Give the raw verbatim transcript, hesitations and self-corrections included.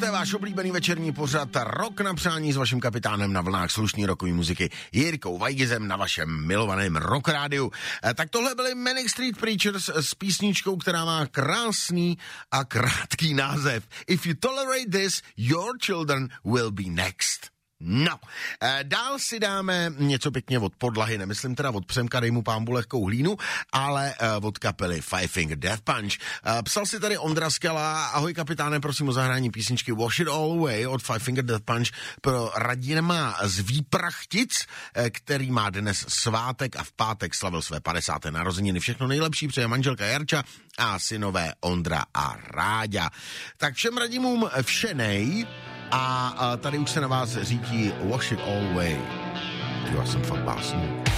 To je váš oblíbený večerní pořad Rok na přání s vaším kapitánem na vlnách slušný rokový muziky Jirkou Vajgizem na vašem milovaném Rock Rádiu. Tak tohle byli Manic Street Preachers s písničkou, která má krásný a krátký název If you tolerate this, your children will be next. No, dál si dáme něco pěkně od podlahy, nemyslím teda od Přemka, dej mu pámbu lehkou hlínu, ale od kapely Five Finger Death Punch. Psal si tady Ondra Skela, ahoj kapitáne, prosím o zahrání písničky Wash It All Away od Five Finger Death Punch pro Radima z Výprachtic, který má dnes svátek a v pátek slavil své padesáté narozeniny. Všechno nejlepší přeje manželka Jarča a synové Ondra a Ráďa. Tak všem Radimům všenej. A, a tady už se na vás řídí Wash It All Away. Já jsem fakt básník.